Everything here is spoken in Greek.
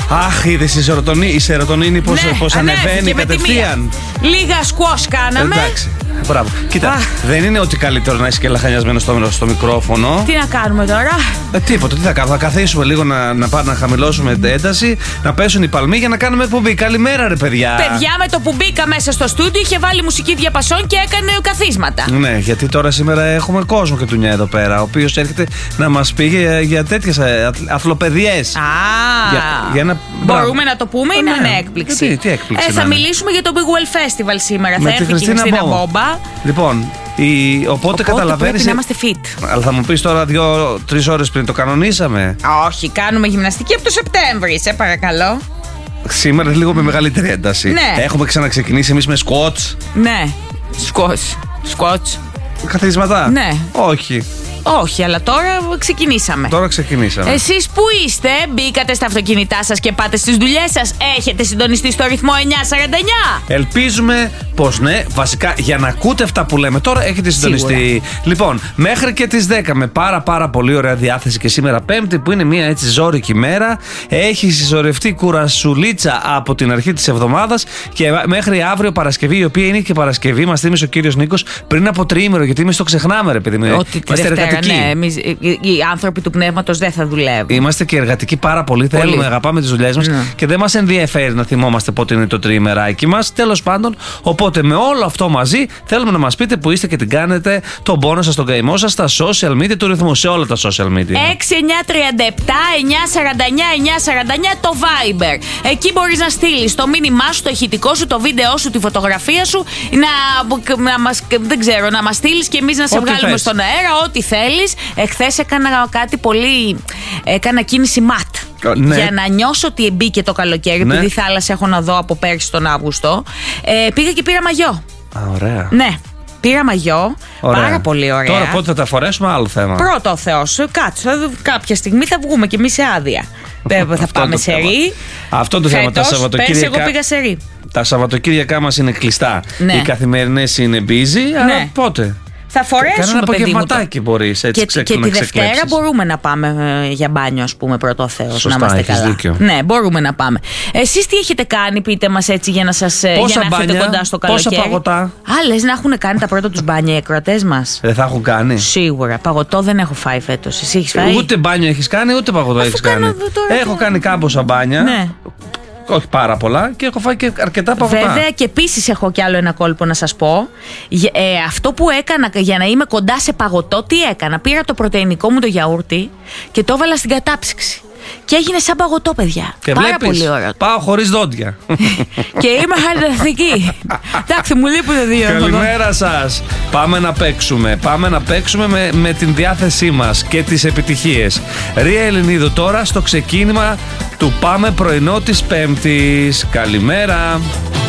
Αχ, είδες η σερωτονίνη πώς ανεβαίνει κατευθείαν. Λίγα σκουός κάναμε. Εντάξει. Μπράβο. Κοίτα, δεν είναι ότι καλύτερο να είσαι και λαχανιασμένο στο μικρόφωνο. Τι να κάνουμε τώρα? Τίποτα, τι θα κάνουμε. Θα καθίσουμε λίγο να χαμηλώσουμε ένταση, να πέσουν οι παλμοί για να κάνουμε εκπομπή. Καλημέρα, ρε παιδιά. Παιδιά, με το που μπήκα μέσα στο στούντιο είχε βάλει μουσική διαπασών και έκανε καθίσματα. Ναι, γιατί τώρα σήμερα έχουμε κόσμο και τουνιά εδώ πέρα, ο οποίος έρχεται να μας πει για τέτοιες αθλοπαιδιές. Μπορούμε να το πούμε ή να είναι έκπληξη? Τι έκπληξη? Θα μιλήσουμε για το Big Well Festival σήμερα. Θα έρθει και η Χριστίνα Μπόμπα. Λοιπόν, οπότε καταλαβαίνεις. Πρέπει να είμαστε fit. Αλλά θα μου πεις τώρα 2-3 ώρες πριν το κανονίσαμε. Όχι, κάνουμε γυμναστική από το Σεπτέμβρη, σε παρακαλώ. Σήμερα λίγο με μεγαλύτερη ένταση. Ναι. Έχουμε ξαναξεκινήσει εμείς με σκοτς. Ναι, σκοτς. Καθίσματα. Ναι. Όχι, αλλά τώρα ξεκινήσαμε. Εσείς που είστε, μπήκατε στα αυτοκίνητά σας και πάτε στις δουλειές σας? Έχετε συντονιστεί στο ρυθμό 949? Ελπίζουμε πως ναι. Βασικά, για να ακούτε αυτά που λέμε τώρα, έχετε συντονιστεί. Σίγουρα. Λοιπόν, μέχρι και τις 10 με πάρα πολύ ωραία διάθεση και σήμερα Πέμπτη, που είναι μια έτσι ζώρικη μέρα. Έχει συσσωρευτεί κουρασουλίτσα από την αρχή της εβδομάδας και μέχρι αύριο Παρασκευή, η οποία είναι και Παρασκευή, μας θύμισε ο κύριος Νίκος πριν από τριήμερο, γιατί εμείς το ξεχνάμε, ρε παιδί μου. Ναι, εμείς οι άνθρωποι του πνεύματος δεν θα δουλεύουν. Είμαστε και εργατικοί πάρα πολύ. Θέλουμε, αγαπάμε τις δουλειές μας και δεν μας ενδιαφέρει να θυμόμαστε πότε είναι το τριημεράκι μας. Τέλος πάντων, οπότε με όλο αυτό μαζί θέλουμε να μας πείτε που είστε και την κάνετε τον πόνο σας, τον καημό σας στα social media του ρυθμού, σε όλα τα social media. 6-9-37-949-949 το Viber. Εκεί μπορείς να στείλεις το μήνυμά σου, το ηχητικό σου, το βίντεο σου, τη φωτογραφία σου, να μας στείλεις και εμείς να σε βγάλουμε στον αέρα, ό,τι θέλεις. Εχθές έκανα κάτι πολύ. Έκανα κίνηση ματ. Ναι. Για να νιώσω ότι μπήκε το καλοκαίρι, επειδή θάλασσα έχω να δω από πέρσι τον Αύγουστο. Πήγα και πήρα μαγιό. Ωραία. Ναι. Πήρα μαγιό. Πάρα πολύ ωραία. Τώρα πότε θα τα φορέσουμε, άλλο θέμα. Πρώτο ο Θεός. Κάτσε. Κάποια στιγμή θα βγούμε κι εμείς σε άδεια. Θα πάμε σε ρί. Αυτό το θέμα. Τα Σαββατοκύριακα. Εγώ πήγα σε ρί. Τα Σαββατοκύριακά μας είναι κλειστά. Ναι. Οι καθημερινές είναι busy. Αλλά πότε? Θα φορέσουμε, ένα απογευματάκι μπορείς έτσι και τη Δευτέρα μπορούμε να πάμε για μπάνιο, ας πούμε, πρώτο Θεός. Σωστά, να είμαστε καλά. Δίκιο. Ναι, μπορούμε να πάμε. Εσείς τι έχετε κάνει, πείτε μας έτσι, για να σας για να έρθετε κοντά στο καλοκαίρι? Πόσα παγωτά? Λες να έχουν κάνει τα πρώτα τους μπάνια οι ακροατές μας? Δεν θα έχουν κάνει. Σίγουρα. Παγωτό δεν έχω φάει φέτος. Εσύ έχεις φάει? Ούτε μπάνιο έχεις κάνει, ούτε παγωτό έχεις κάνει. Έχω κάνει κάμποσα μπάνια. Ναι. Όχι πάρα πολλά και έχω φάει και αρκετά παγωτά. Βέβαια, και επίσης έχω κι άλλο ένα κόλπο να σας πω. Αυτό που έκανα για να είμαι κοντά σε παγωτό, τι έκανα? Πήρα το πρωτεϊνικό μου το γιαούρτι και το έβαλα στην κατάψυξη. Και έγινε σαν παγωτό, παιδιά. Και πάρα βλέπεις, πολύ ωραίο. πάω χωρίς δόντια. Και είμαι χαλαρευτική. Εντάξει, μου λείπουν δύο. Καλημέρα σας. Πάμε να παίξουμε με την διάθεσή μας και τις επιτυχίες. Ρία Ελληνίδου τώρα στο ξεκίνημα του Πάμε πρωινό της Πέμπτης. Καλημέρα.